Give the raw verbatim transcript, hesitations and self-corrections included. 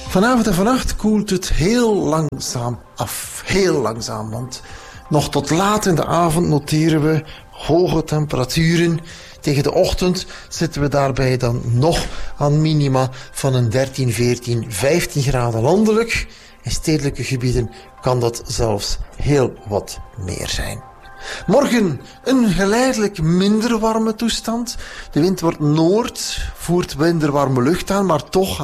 Vanavond en vannacht koelt het heel langzaam af. Heel langzaam, want nog tot laat in de avond noteren we hoge temperaturen. Tegen de ochtend zitten we daarbij dan nog aan minima van een dertien, veertien, vijftien graden landelijk. In stedelijke gebieden kan dat zelfs heel wat meer zijn. Morgen een geleidelijk minder warme toestand. De wind wordt noord, voert minder warme lucht aan, maar toch